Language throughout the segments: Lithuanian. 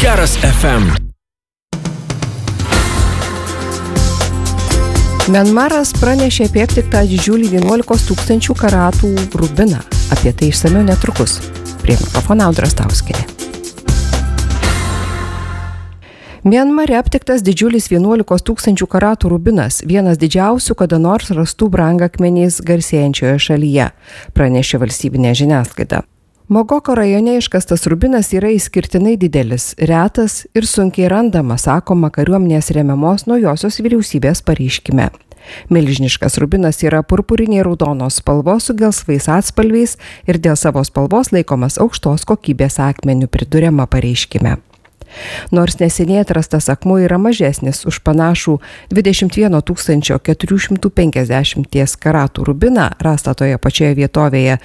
Geras FM. Mianmaras pranešė apie aptiktą didžiulį 11 000 karatų rubiną. Apie tai išsamiau netrukus. Prie mikrofono Audra Stauskienė. Mianmare aptiktas didžiulis 11 000 karatų rubinas, vienas didžiausių kada nors rastų brangakmeniais garsėjančioje šalyje, pranešė valstybinė žiniasklaida. Mogoko rajone iškastas rubinas yra išskirtinai didelis, retas ir sunkiai randamas, sakoma kariuomenės remiamos naujosios vyriausybės pareiškime. Milžiniškas rubinas yra purpurinė raudonos spalvos su gelsvais atspalviais ir dėl savo spalvos laikomas aukštos kokybės akmeniu, priduriama pareiškime. Nors neseniai atrastas akmuo yra mažesnis už panašų 21 450 karatų rubiną, rastą toje pačioje vietovėje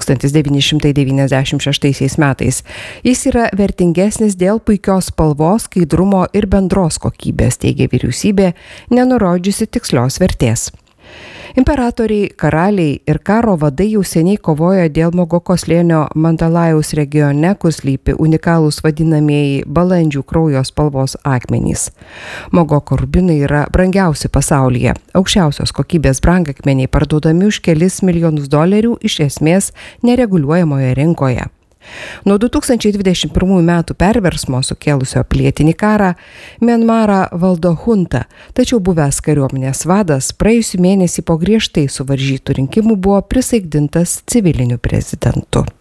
1996 metais, jis yra vertingesnis dėl puikios spalvos, skaidrumo ir bendros kokybės, teigia vyriausybė, nenurodžiusi tikslios vertės. Imperatoriai, karaliai ir karo vadai jau seniai kovojo dėl Mogoko slėnio Mandalajaus regione, kur slypi unikalūs vadinamieji balandžių kraujo spalvos akmenys. Mogoko rubinai yra brangiausi pasaulyje. Aukščiausios kokybės brangakmeniai parduodami už kelis milijonus dolerių iš esmės nereguliuojamoje rinkoje. Nuo 2021 metų perversmo sukėlusio pilietinį karą Mianmarą valdo junta, tačiau buvęs kariuomenės vadas praėjusį mėnesį po griežtai suvaržytų rinkimų buvo prisaikdintas civiliniu prezidentu.